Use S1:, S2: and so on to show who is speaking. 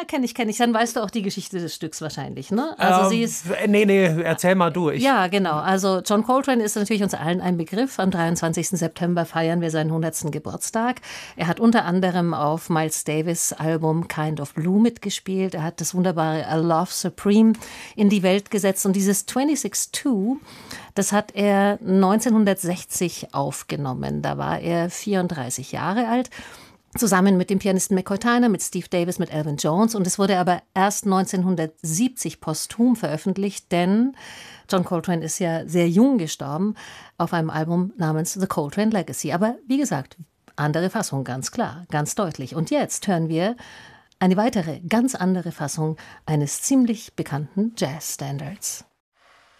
S1: kenne ich. Dann weißt du auch die Geschichte des Stücks wahrscheinlich, ne? Also sie ist...
S2: Nee, erzähl mal du.
S1: Ja, genau. Also John Coltrane ist natürlich uns allen ein Begriff. Am 23. September feiern wir seinen 100. Geburtstag. Er hat unter anderem auf Miles Davis' Album Kind of Blue mitgespielt. Er hat das wunderbare A Love Supreme in die Welt gesetzt. Und dieses 26-2, das hat er 1960 aufgenommen. Da war er 34 Jahre alt. Zusammen mit dem Pianisten McCoy Tyner, mit Steve Davis, mit Elvin Jones. Und es wurde aber erst 1970 posthum veröffentlicht, denn John Coltrane ist ja sehr jung gestorben auf einem Album namens The Coltrane Legacy. Aber wie gesagt, andere Fassung, ganz klar, ganz deutlich. Und jetzt hören wir eine weitere, ganz andere Fassung eines ziemlich bekannten Jazz-Standards.